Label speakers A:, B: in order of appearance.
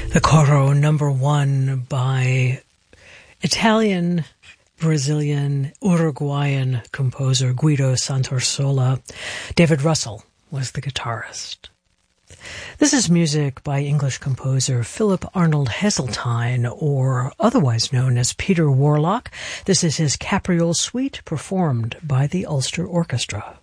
A: The Coro #1 by Italian, Brazilian, Uruguayan composer Guido Santasola. David Russell was the guitarist. This is music by English composer Philip Arnold Heseltine, or otherwise known as Peter Warlock. This is his Capriole Suite, performed by the Ulster Orchestra.